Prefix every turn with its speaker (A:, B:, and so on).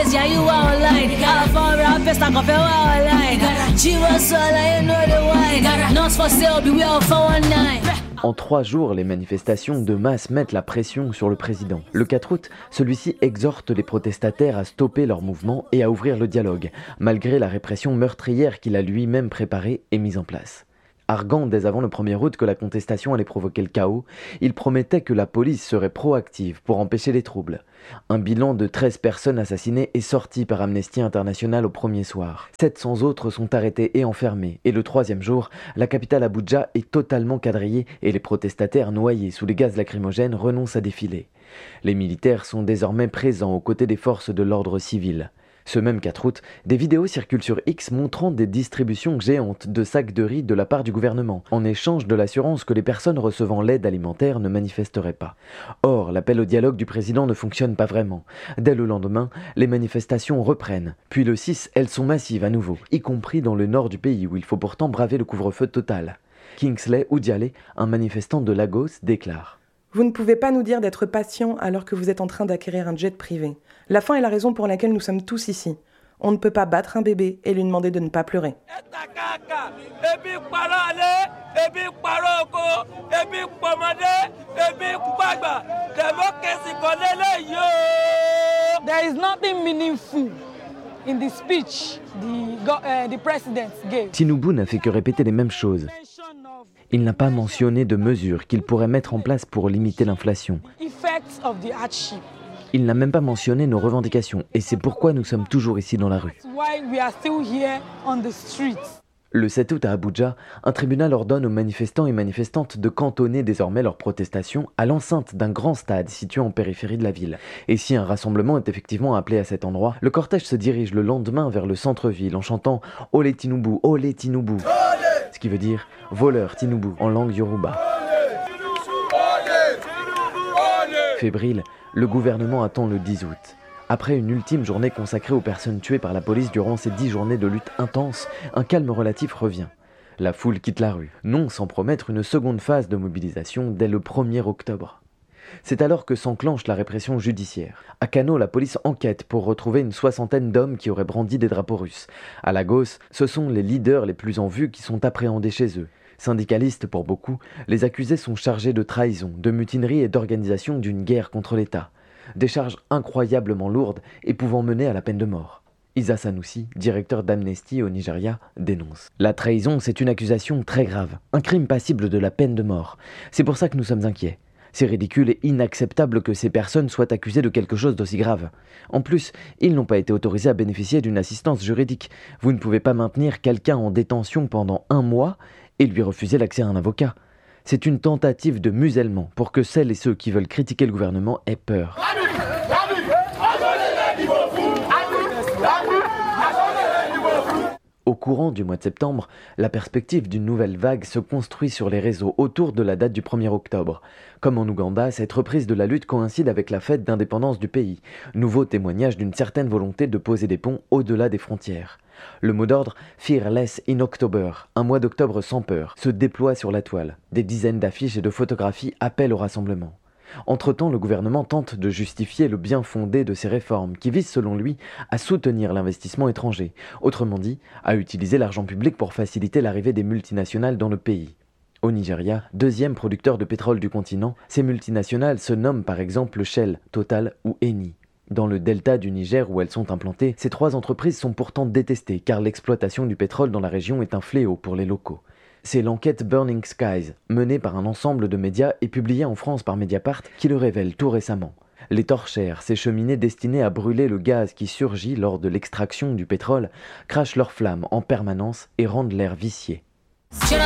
A: En 3 jours, les manifestations de masse mettent la pression sur le président. Le 4 août, celui-ci exhorte les protestataires à stopper leur mouvement et à ouvrir le dialogue, malgré la répression meurtrière qu'il a lui-même préparée et mise en place. Arguant dès avant le 1er août que la contestation allait provoquer le chaos, il promettait que la police serait proactive pour empêcher les troubles. Un bilan de 13 personnes assassinées est sorti par Amnesty International au premier soir. 700 autres sont arrêtés et enfermés, et le 3e jour, la capitale Abuja est totalement quadrillée et les protestataires noyés sous les gaz lacrymogènes renoncent à défiler. Les militaires sont désormais présents aux côtés des forces de l'ordre civil. Ce même 4 août, des vidéos circulent sur X montrant des distributions géantes de sacs de riz de la part du gouvernement, en échange de l'assurance que les personnes recevant l'aide alimentaire ne manifesteraient pas. Or, l'appel au dialogue du président ne fonctionne pas vraiment. Dès le lendemain, les manifestations reprennent. Puis le 6, elles sont massives à nouveau, y compris dans le nord du pays où il faut pourtant braver le couvre-feu total. Kingsley Udiale, un manifestant de Lagos, déclare:
B: Vous ne pouvez pas nous dire d'être patient alors que vous êtes en train d'acquérir un jet privé. La faim est la raison pour laquelle nous sommes tous ici. On ne peut pas battre un bébé et lui demander de ne pas pleurer.
C: There is nothing meaningful in the speech the president gave.
A: Tinubu n'a fait que répéter les mêmes choses. Il n'a pas mentionné de mesures qu'il pourrait mettre en place pour limiter l'inflation. Il n'a même pas mentionné nos revendications, et c'est pourquoi nous sommes toujours ici dans la rue. Le 7 août à Abuja, un tribunal ordonne aux manifestants et manifestantes de cantonner désormais leurs protestations à l'enceinte d'un grand stade situé en périphérie de la ville. Et si un rassemblement est effectivement appelé à cet endroit, le cortège se dirige le lendemain vers le centre-ville en chantant « Olé Tinubu, olé Tinubu », ce qui veut dire « voleur Tinubu » en langue yoruba. Fébrile, le gouvernement attend le 10 août. Après une ultime journée consacrée aux personnes tuées par la police durant ces 10 journées de lutte intense, un calme relatif revient. La foule quitte la rue, non sans promettre une seconde phase de mobilisation dès le 1er octobre. C'est alors que s'enclenche la répression judiciaire. À Kano, la police enquête pour retrouver une 60aine d'hommes qui auraient brandi des drapeaux russes. À Lagos, ce sont les leaders les plus en vue qui sont appréhendés chez eux. Syndicalistes pour beaucoup, les accusés sont chargés de trahison, de mutinerie et d'organisation d'une guerre contre l'État. Des charges incroyablement lourdes et pouvant mener à la peine de mort. Isa Sanusi, directeur d'Amnesty au Nigeria, dénonce. La trahison, c'est une accusation très grave, un crime passible de la peine de mort. C'est pour ça que nous sommes inquiets. C'est ridicule et inacceptable que ces personnes soient accusées de quelque chose d'aussi grave. En plus, ils n'ont pas été autorisés à bénéficier d'une assistance juridique. Vous ne pouvez pas maintenir quelqu'un en détention pendant 1 mois et lui refuser l'accès à un avocat. C'est une tentative de musellement pour que celles et ceux qui veulent critiquer le gouvernement aient peur. Au courant du mois de septembre, la perspective d'une nouvelle vague se construit sur les réseaux autour de la date du 1er octobre. Comme en Ouganda, cette reprise de la lutte coïncide avec la fête d'indépendance du pays. Nouveau témoignage d'une certaine volonté de poser des ponts au-delà des frontières. Le mot d'ordre « Fearless in October », un mois d'octobre sans peur, se déploie sur la toile. Des dizaines d'affiches et de photographies appellent au rassemblement. Entre-temps, le gouvernement tente de justifier le bien fondé de ces réformes qui visent, selon lui, à soutenir l'investissement étranger, autrement dit, à utiliser l'argent public pour faciliter l'arrivée des multinationales dans le pays. Au Nigeria, 2e producteur de pétrole du continent, ces multinationales se nomment par exemple Shell, Total ou Eni. Dans le delta du Niger où elles sont implantées, ces 3 entreprises sont pourtant détestées car l'exploitation du pétrole dans la région est un fléau pour les locaux. C'est l'enquête Burning Skies, menée par un ensemble de médias et publiée en France par Mediapart, qui le révèle tout récemment. Les torchères, ces cheminées destinées à brûler le gaz qui surgit lors de l'extraction du pétrole, crachent leurs flammes en permanence et rendent l'air vicié.